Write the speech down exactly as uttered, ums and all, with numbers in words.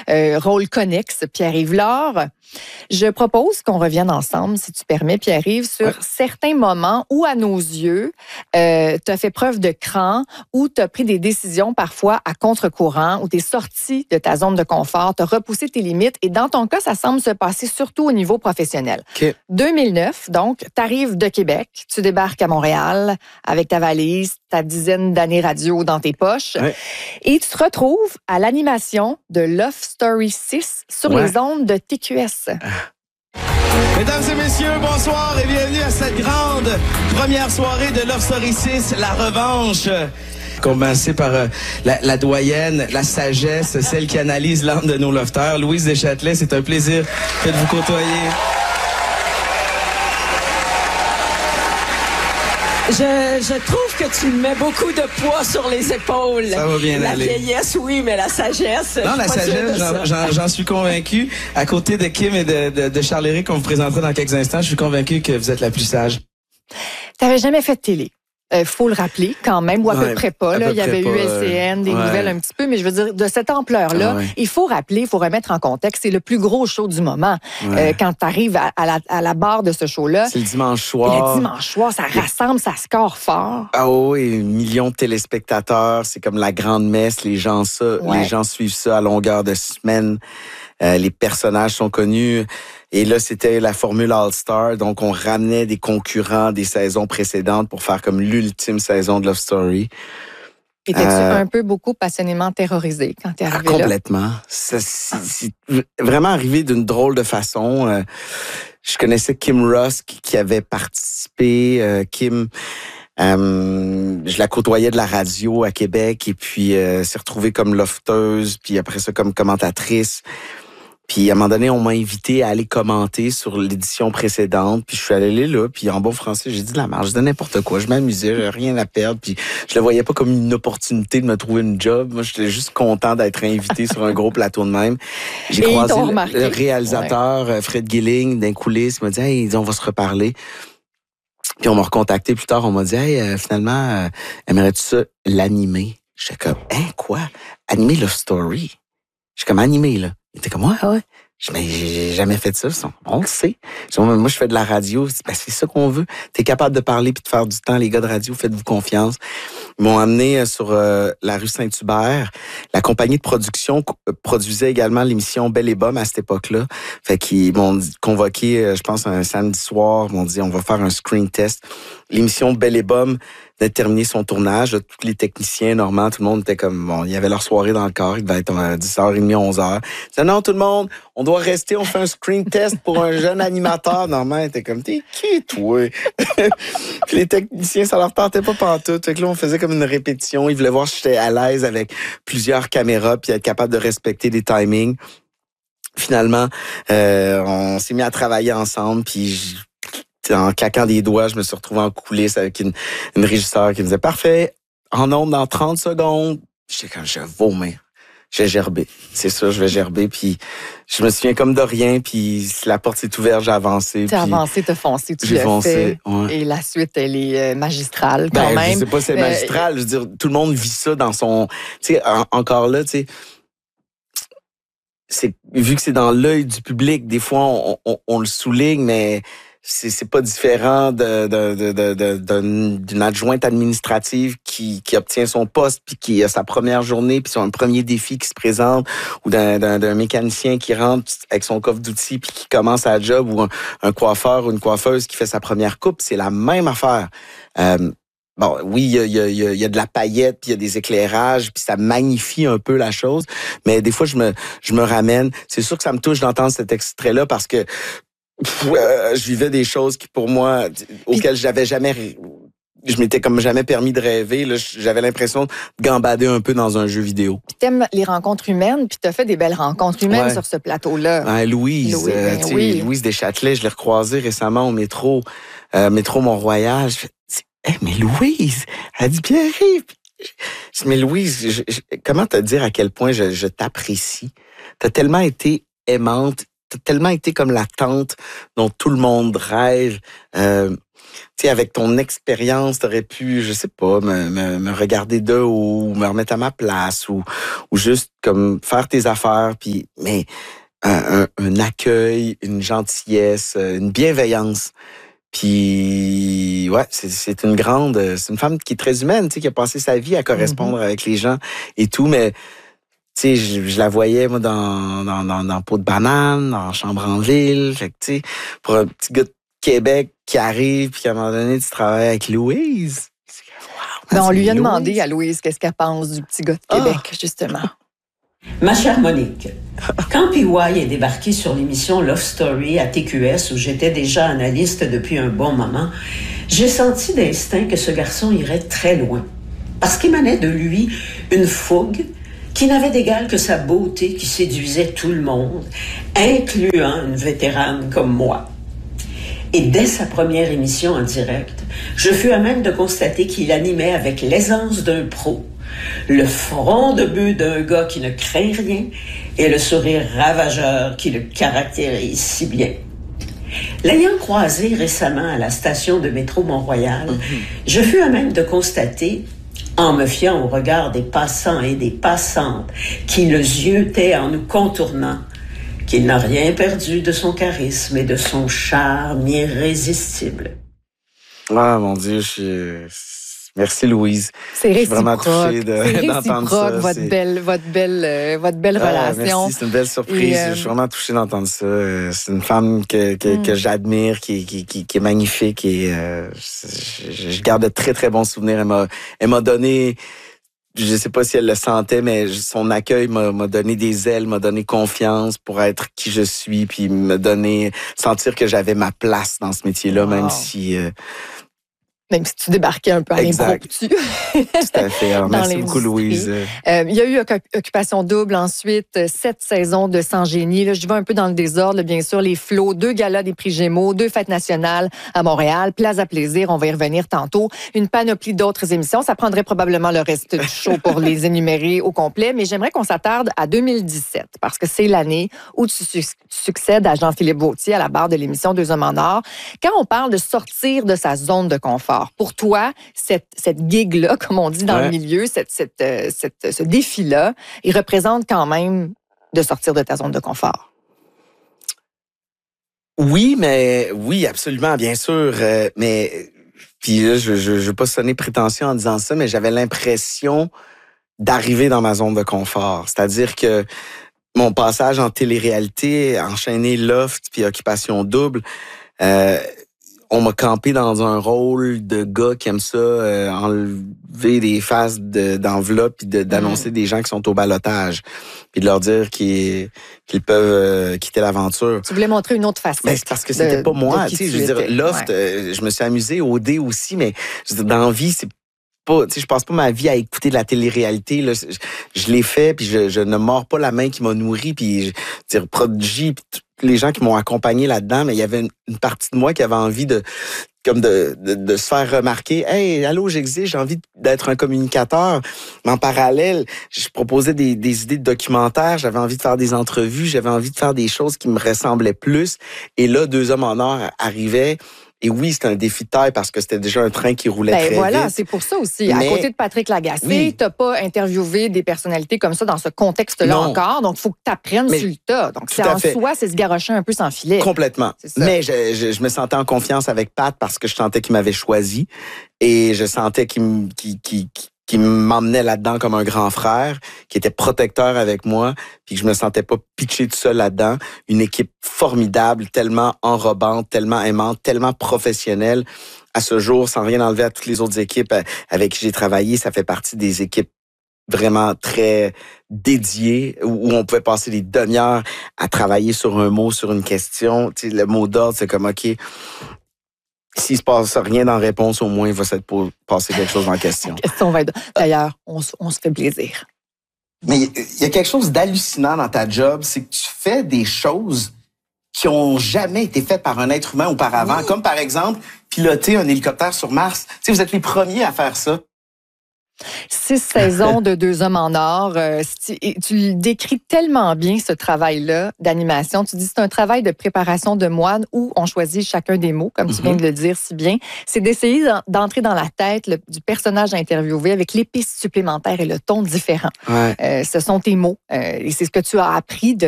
euh, rôle connexe, Pierre-Yves Lard. Je propose qu'on revienne ensemble, si tu permets, Pierre-Yves, sur ouais. certains moments où, à nos yeux, euh, tu as fait preuve de cran, où tu as pris des décisions parfois à contre-courant, où tu es sorti de ta zone de confort, tu as repoussé tes limites. Et dans ton cas, ça semble se passer surtout au niveau professionnel. Okay. deux mille neuf, donc, tu arrives de Québec, tu débarques à Montréal avec ta valise, ta dizaine d'années radio dans tes poches, ouais. et tu te retrouves à l'animation de Love Story six sur ouais. les ondes de T Q S. Mesdames et messieurs, bonsoir et bienvenue à cette grande première soirée de Love Story six, la revanche. Commencer par euh, la, la doyenne, la sagesse, celle qui analyse l'âme de nos lofters. Louise Deschâtelet, c'est un plaisir de vous côtoyer. Je, je trouve que tu mets beaucoup de poids sur les épaules. Ça va bien la aller. La vieillesse, oui, mais la sagesse... Non, la sagesse, j'en, j'en, j'en suis convaincu. À côté de Kim et de, de, de Charles-Éric, qu'on vous présenterait dans quelques instants, je suis convaincu que vous êtes la plus sage. T'avais jamais fait de télé. Il euh, faut le rappeler quand même, ou à ouais, peu près pas. Là. Il y avait eu L C N, des ouais. nouvelles un petit peu, mais je veux dire, de cette ampleur-là, ouais. il faut rappeler, il faut remettre en contexte. C'est le plus gros show du moment. Ouais. Euh, quand tu arrives à, à, la, à la barre de ce show-là. C'est le dimanche soir. Le dimanche soir, ça rassemble, ça score fort. Ah oui, millions de téléspectateurs. C'est comme la grande messe. Les gens, ça, ouais. les gens suivent ça à longueur de semaine. Euh, les personnages sont connus. Et là, c'était la formule All-Star. Donc, on ramenait des concurrents des saisons précédentes pour faire comme l'ultime saison de Love Story. Étais-tu euh, un peu beaucoup passionnément terrorisé quand t'es arrivé ah, complètement. là? Complètement. Ça, c'est, c'est vraiment arrivé d'une drôle de façon. Euh, je connaissais Kim Ross qui, qui avait participé. Euh, Kim... Euh, je la côtoyais de la radio à Québec et puis euh, s'est retrouvée comme lofteuse, puis après ça comme commentatrice. Puis à un moment donné, on m'a invité à aller commenter sur l'édition précédente. Puis je suis allé là, puis en bon français, j'ai dit de la marge, je disais n'importe quoi. Je m'amusais, j'avais rien à perdre. Puis je le voyais pas comme une opportunité de me trouver une job. Moi, j'étais juste content d'être invité sur un gros plateau de même. J'ai et croisé le, le réalisateur ouais. Fred Gilling d'un coulisses. Il m'a dit, hey, on va se reparler. Puis on m'a recontacté plus tard, on m'a dit, hey, euh, finalement, euh, aimerais-tu ça l'animer? J'étais comme, hein, quoi? Animer Love Story? J'étais comme, animé, là. Il était comme, ouais, ouais. Je dis, mais j'ai jamais fait ça. On le sait. Je dis, moi, je fais de la radio. Ben, c'est ça qu'on veut. T'es capable de parler puis de faire du temps. Les gars de radio, faites-vous confiance. Ils m'ont amené sur euh, la rue Saint-Hubert. La compagnie de production euh, produisait également l'émission Belle et Bomme à cette époque-là. Fait qu'ils m'ont convoqué, euh, je pense, un samedi soir. Ils m'ont dit, on va faire un screen test. L'émission Belle et Bomme de terminer son tournage. Là, tous les techniciens, Normand, tout le monde était comme... Bon, il y avait leur soirée dans le corps. Il devait être à dix heures trente, onze heures. Ils disaient, non, tout le monde, on doit rester, on fait un screen test pour un jeune animateur. Normand était comme, t'es qui, toi? Puis les techniciens, ça leur tentait pas pantoute. Fait que là, on faisait comme une répétition. Ils voulaient voir si j'étais à l'aise avec plusieurs caméras puis être capable de respecter des timings. Finalement, euh, on s'est mis à travailler ensemble puis en claquant des doigts, je me suis retrouvé en coulisses avec une, une régisseur qui me disait « Parfait, en ondes dans trente secondes. » J'étais comme « Je vais vomir. Je vais gerber. C'est ça, je vais gerber. » Puis je me souviens comme de rien. Puis la porte s'est ouverte, j'ai avancé. T'as avancé, t'as foncé, tu l'as fait. Foncé, ouais. Et la suite, elle est magistrale quand ben, même. Je sais pas si c'est euh, magistral. Je veux dire, tout le monde vit ça dans son... Tu sais, en, encore là, tu sais... C'est, vu que c'est dans l'œil du public, des fois, on, on, on le souligne, mais... C'est, c'est pas différent de, de, de, de, de, de, d'une adjointe administrative qui, qui obtient son poste puis qui a sa première journée puis son premier défi qui se présente ou d'un, d'un, d'un mécanicien qui rentre avec son coffre d'outils puis qui commence sa job ou un, un coiffeur ou une coiffeuse qui fait sa première coupe. C'est la même affaire. Euh, Bon, oui, il y a, y, a, y a de la paillette, puis il y a des éclairages, puis ça magnifie un peu la chose. Mais des fois, je me, je me ramène. C'est sûr que ça me touche d'entendre cet extrait-là parce que Pff, euh, je vivais des choses qui, pour moi, auxquelles j'avais jamais... Je m'étais comme jamais permis de rêver. Là, j'avais l'impression de gambader un peu dans un jeu vidéo. Tu aimes les rencontres humaines, puis tu as fait des belles rencontres humaines ouais. sur ce plateau-là. Ouais, Louise, Louis, euh, ben oui. Louise Deschâtelet, je l'ai recroisée récemment au métro, euh, métro Mont-Royal. Je fais, hey, mais Louise, elle dit Pierre-Yves. Je dis, mais Louise, je, je, comment te dire à quel point je, je t'apprécie? T'as tellement été aimante. T'as tellement été comme la tante dont tout le monde rêve. Euh, tu sais, avec ton expérience, t'aurais pu, je sais pas, me, me, me regarder de haut, ou me remettre à ma place, ou, ou juste comme faire tes affaires, puis mais un, un, un accueil, une gentillesse, une bienveillance. Puis ouais, c'est, c'est une grande, c'est une femme qui est très humaine, tu sais, qui a passé sa vie à correspondre mm-hmm. avec les gens et tout, mais tu sais, je, je la voyais moi dans dans dans, dans Peau de banane, dans Chambre en ville, fait que tu sais, pour un petit gars de Québec qui arrive puis qu'à un moment donné tu travailles avec Louise. Wow, ben, on lui a Louise. demandé à Louise qu'est-ce qu'elle pense du petit gars de Québec oh. justement. Ma chère Monique, quand P Y est débarqué sur l'émission Love Story à T Q S, où j'étais déjà analyste depuis un bon moment, j'ai senti d'instinct que ce garçon irait très loin. Parce qu'émanait de lui une fougue qui n'avait d'égal que sa beauté qui séduisait tout le monde, incluant une vétérane comme moi. Et dès sa première émission en direct, je fus à même de constater qu'il animait avec l'aisance d'un pro, le front de bœuf d'un gars qui ne craint rien et le sourire ravageur qui le caractérise si bien. L'ayant croisé récemment à la station de métro Mont-Royal, mm-hmm. je fus à même de constater, en me fiant au regard des passants et des passantes qui le ziotaient en nous contournant, qu'il n'a rien perdu de son charisme et de son charme irrésistible. Ah, mon Dieu, je suis... Merci, Louise. C'est réciproque. Je suis vraiment touché de, c'est d'entendre ça. Votre c'est... belle, votre belle, euh, votre belle ah, relation. Merci, c'est une belle surprise. Et, euh... Je suis vraiment touché d'entendre ça. C'est une femme que, que, mm. que j'admire, qui, qui, qui, qui est magnifique et euh, je, je garde de très, très bons souvenirs. Elle m'a, elle m'a donné... Je sais pas si elle le sentait, mais son accueil m'a, m'a donné des ailes, m'a donné confiance pour être qui je suis, puis me donner, sentir que j'avais ma place dans ce métier-là, wow. même si... Euh, Même si tu débarquais un peu à l'impromptu. Tout à fait. Alors, merci beaucoup, Louise. Euh, il y a eu Occupation double ensuite, sept saisons de Sans génie. Là, je vais un peu dans le désordre, là, bien sûr. Les flots, deux galas des prix Gémeaux, deux fêtes nationales à Montréal, Place à plaisir, on va y revenir tantôt. Une panoplie d'autres émissions. Ça prendrait probablement le reste du show pour les énumérer au complet, mais j'aimerais qu'on s'attarde à deux mille dix-sept, parce que c'est l'année où tu su- succèdes à Jean-Philippe Vautier à la barre de l'émission Deux hommes en or. Quand on parle de sortir de sa zone de confort, pour toi, cette, cette gig-là, comme on dit dans ouais. le milieu, cette, cette, euh, cette, ce défi-là, il représente quand même de sortir de ta zone de confort. Oui, mais oui, absolument, bien sûr. Euh, mais puis là, je je, je veux pas sonner prétentieux en disant ça, mais j'avais l'impression d'arriver dans ma zone de confort. C'est-à-dire que mon passage en télé-réalité, enchaîné Loft puis Occupation double, euh, on m'a campé dans un rôle de gars qui aime ça, euh, enlever des faces de, d'enveloppe puis de, d'annoncer mmh. des gens qui sont au balotage, puis de leur dire qu'ils, qu'ils peuvent euh, quitter l'aventure. Tu voulais montrer une autre facette. Mais c'est parce que c'était de, pas moi, tu sais. Je veux dire, Loft, ouais. euh, je me suis amusé, O D aussi, mais je veux dire, dans la vie, c'est pas, tu sais, je passe pas ma vie à écouter de la télé-réalité. Là, je, je l'ai fait, puis je, je ne mords pas la main qui m'a nourri, puis je veux dire, Prodigy, puis les gens qui m'ont accompagné là-dedans, mais il y avait une, une partie de moi qui avait envie de comme de, de, de se faire remarquer. « Hey, allô, j'existe, j'ai envie d'être un communicateur. » Mais en parallèle, je proposais des, des idées de documentaires, j'avais envie de faire des entrevues, j'avais envie de faire des choses qui me ressemblaient plus. Et là, Deux hommes en or arrivaient. Et oui, c'était un défi de taille parce que c'était déjà un train qui roulait ben très voilà, vite. C'est pour ça aussi. Mais, à côté de Patrick Lagacé, oui. t'as pas interviewé des personnalités comme ça dans ce contexte-là non. encore. Donc, il faut que tu apprennes sur le tas. Donc, c'est en fait. soi, c'est se garrocher un peu sans filet. Complètement. Mais je, je, je me sentais en confiance avec Pat parce que je sentais qu'il m'avait choisi et je sentais qu'il, qu'il, qu'il, qui m'emmenait là-dedans comme un grand frère, qui était protecteur avec moi, puis que je me sentais pas pitché tout seul là-dedans. Une équipe formidable, tellement enrobante, tellement aimante, tellement professionnelle. À ce jour, sans rien enlever à toutes les autres équipes avec qui j'ai travaillé, ça fait partie des équipes vraiment très dédiées, où on pouvait passer des demi-heures à travailler sur un mot, sur une question. Tu sais, le mot d'ordre, c'est comme, OK, s'il se passe rien dans la réponse, au moins, il va se passer quelque chose dans la question. La question va être... D'ailleurs, on, on se fait plaisir. Mais il y a quelque chose d'hallucinant dans ta job, c'est que tu fais des choses qui ont jamais été faites par un être humain auparavant. Oui. Comme par exemple, piloter un hélicoptère sur Mars. Tu sais, vous êtes les premiers à faire ça. Six saisons de Deux hommes en or. Euh, tu, tu décris tellement bien ce travail-là d'animation. Tu dis c'est un travail de préparation de moine où on choisit chacun des mots, comme mm-hmm. tu viens de le dire si bien. C'est d'essayer d'entrer dans la tête le, du personnage interviewé avec les pistes supplémentaires et le ton différent. Ouais. Euh, ce sont tes mots euh, et c'est ce que tu as appris de